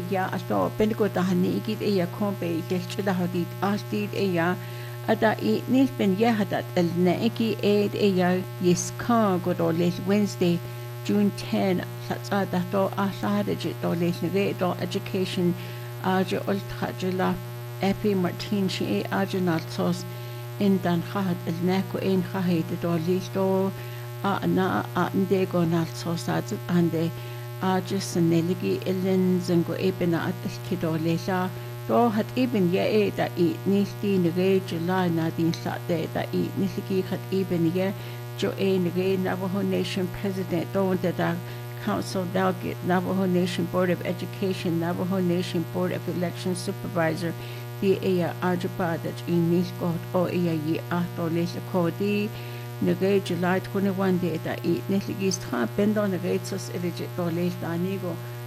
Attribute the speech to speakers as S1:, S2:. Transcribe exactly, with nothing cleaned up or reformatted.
S1: ya ato penko tahani ikit eya kompe ikechda hadit astit eya ada i nis ben yahadat el neiki ed eya yiska godole Wednesday June tenth satsa dato asahade jitole nge do education aje ultrajela Epi Martin shi ajenal sos in dan khahat el neko in khahet do listo a na a ndego nal sos at ande aje seneligi elen zengo ebena at kidolesa do hat eben ye e da i nisti nge July na din sa de da i nisiki hat eben ye jo e nge Navajo Nation president do da Council Delegate, Navajo Nation Board of Education, Navajo Nation Board of Election Supervisor, di eya ajapa that in nisgot o eya yi ato lesa kodi nage July twenty-first de da i nesigis tra bendo nage sos elegit do les da nigo